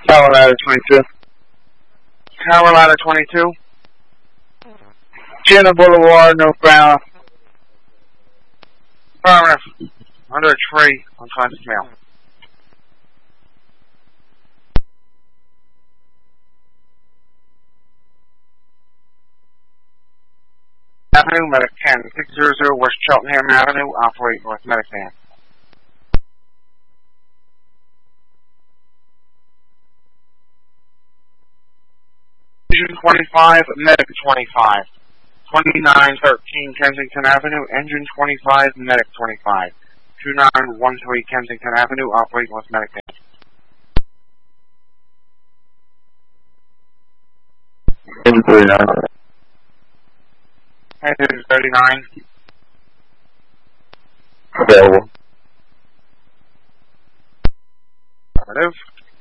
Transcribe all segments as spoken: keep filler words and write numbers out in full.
Carolina twenty-two. Carolina twenty-two. Jenna Boulevard, northbound. Affirmative. Under a tree on Classic Mail. Avenue, Medic ten, six hundred West Cheltenham Avenue, operate North Medic van. Engine twenty-five, Medic twenty-five. twenty-nine thirteen Kensington Avenue, Engine twenty-five, Medic twenty-five. twenty-nine thirteen Kensington Avenue, operate North Medic van. Engine thirty-nine. Engine thirty-nine. Available. Affirmative.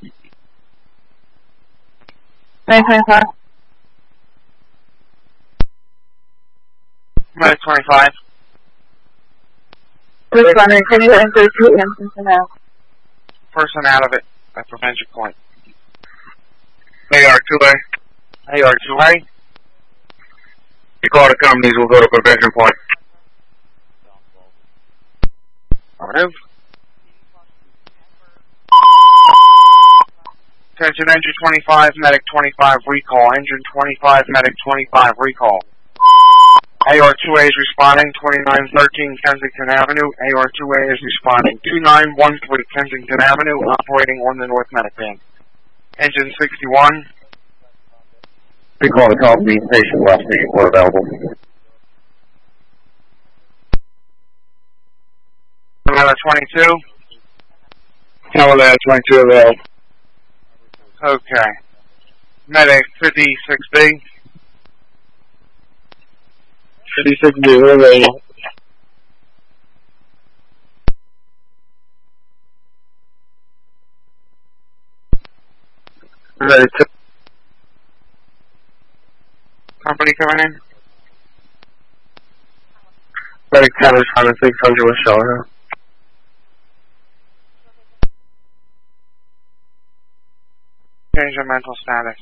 nine twenty-five. Medic twenty-five. Responding, can you enter to Kensington now? Person out of it at prevention point. A R two A. A R two A. You call the companies, we'll go to prevention point. Affirmative. Attention, Engine twenty-five, Medic twenty-five, recall. Engine twenty-five, Medic twenty-five, recall. A R two A is responding, twenty-nine thirteen Kensington Avenue. A R two A is responding, twenty-nine thirteen Kensington Avenue, operating on the North Medic van. Engine sixty-one. We call the company, station, last station, port available. Carolina twenty-two. Carolina twenty-two available. Okay. Medic fifty-six B. fifty-six B, we're available. Ready to. Company coming in. Medic ten is on six hundred West Cheltenham. Change your mental status.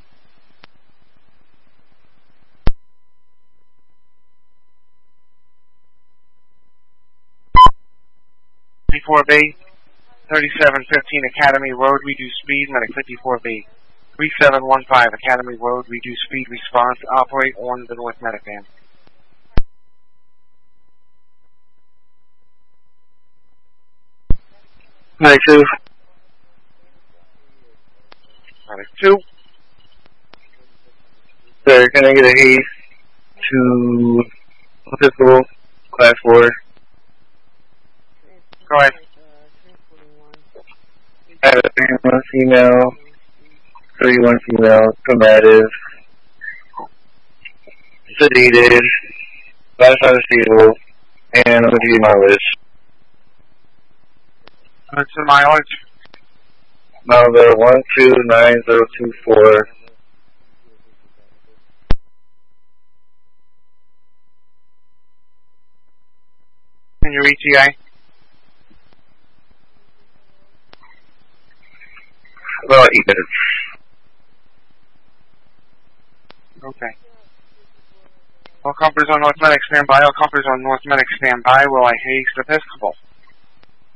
fifty-four B, thirty-seven fifteen Academy Road, reduce speed, Medic fifty-four B. thirty-seven fifteen Academy Road, reduce speed, response, operate on the North Medic van. Medic two. Medic two. Sir, can I get a haste to pistol, class four? Go ahead. I have a thirty-one female, thirty-one female, combative, sedated, last out of stable, and I'm going to give you my list. What's the mileage? Number one two nine zero two four. And your E T A? About eight minutes. Okay. All companies on North Medic stand by. All companies on North Medic stand by. Will I haste Episcopal?